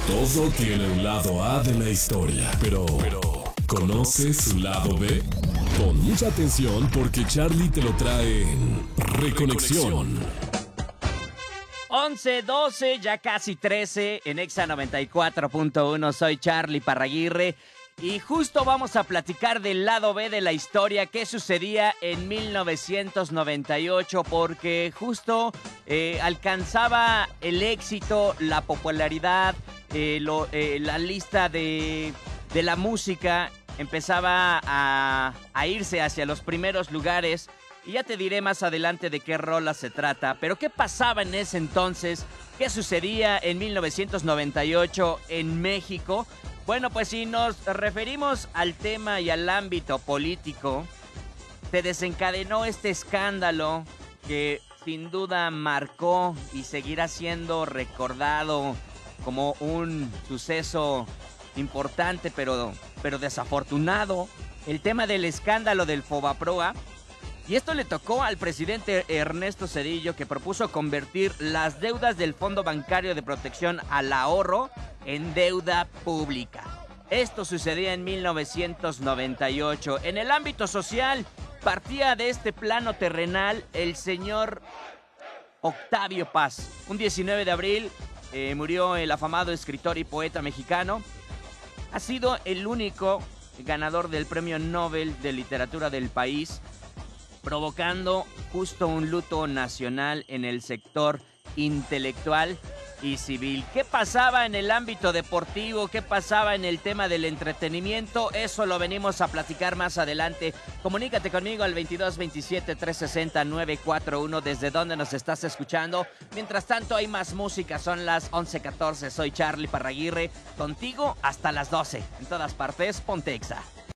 Todo tiene un lado A de la historia, pero ¿conoces su lado B? Pon mucha atención porque Charlie te lo trae en Reconexión. 11:12, ya casi 13 en Exa 94.1. Soy Charlie Parraguirre y justo vamos a platicar del lado B de la historia, qué sucedía en 1998, porque justo alcanzaba el éxito, la popularidad, la lista de la música empezaba a irse hacia los primeros lugares. Y ya te diré más adelante de qué rola se trata. Pero ¿qué pasaba en ese entonces? ¿Qué sucedía en 1998 en México? Bueno, pues si nos referimos al tema y al ámbito político, se desencadenó este escándalo que sin duda marcó y seguirá siendo recordado como un suceso importante, pero desafortunado. El tema del escándalo del Fobaproa. Y esto le tocó al presidente Ernesto Zedillo, que propuso convertir las deudas del Fondo Bancario de Protección al Ahorro en deuda pública. Esto sucedía en 1998. En el ámbito social, partía de este plano terrenal el señor Octavio Paz. Un 19 de abril murió el afamado escritor y poeta mexicano. Ha sido el único ganador del Premio Nobel de Literatura del país, provocando justo un luto nacional en el sector intelectual y civil. ¿Qué pasaba en el ámbito deportivo? ¿Qué pasaba en el tema del entretenimiento? Eso lo venimos a platicar más adelante. Comunícate conmigo al 2227-360-941 desde donde nos estás escuchando. Mientras tanto hay más música, son las 11:14. Soy Charlie Parraguirre, contigo hasta las 12. En todas partes, ponte Exa.